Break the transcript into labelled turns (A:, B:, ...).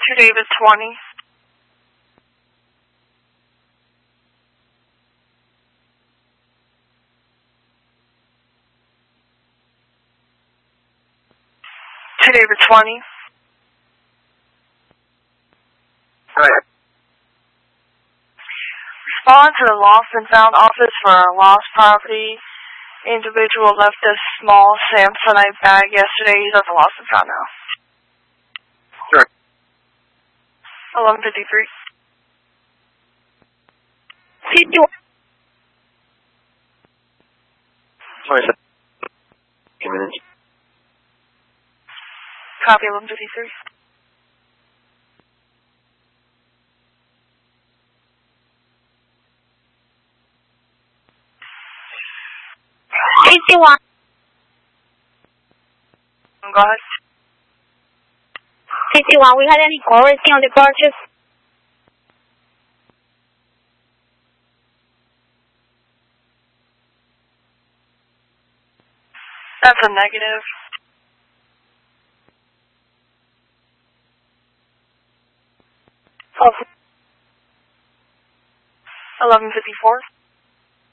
A: To David 20. To David 20.
B: Alright.
A: Respond to the lost and found office for a lost property. Individual left a small Samsonite bag yesterday. He's at the lost and found now.
B: Sure.
A: 11:53.
B: 27 minutes.
A: Copy 11:53. Go ahead.
C: 51, we had any currency on the purchase?
A: That's a negative.
C: Oh.
A: 11:54.